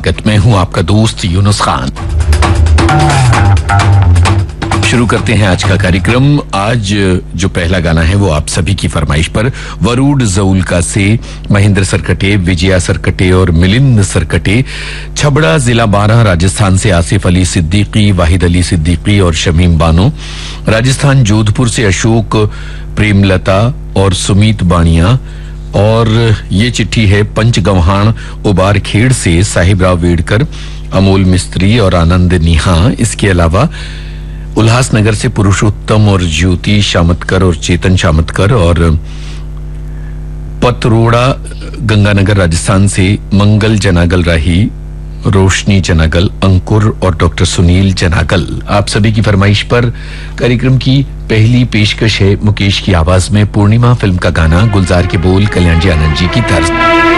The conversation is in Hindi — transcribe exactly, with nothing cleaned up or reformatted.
स्वागत। मैं हूं आपका दोस्त यूनुस खान। शुरू करते हैं आज का कार्यक्रम। आज जो पहला गाना है वो आप सभी की फरमाइश पर वरूड जऊल्का से महेंद्र सरकटे, विजया सरकटे और मिलिंद सरकटे, छबड़ा जिला बारह राजस्थान से आसिफ अली सिद्दीकी, वाहिद अली सिद्दीकी और शमीम बानो, राजस्थान जोधपुर से अशोक, प्रेमलता और सुमीत बाणिया, और ये चिट्ठी है पंचगव्हाण उबार खेड़ से साहिबराव वेड़कर, अमोल मिस्त्री और आनंद निहा। इसके अलावा उल्लासनगर से पुरुषोत्तम और ज्योति शामतकर और चेतन शामतकर, और पतरोड़ा गंगानगर राजस्थान से मंगल जनागल राही, रोशनी जनागल, अंकुर और डॉक्टर सुनील जनागल। आप सभी की फरमाइश पर कार्यक्रम की पहली पेशकश है मुकेश की आवाज में पूर्णिमा फिल्म का गाना, गुलजार के बोल कल्याण जी आनंद जी की तर्ज।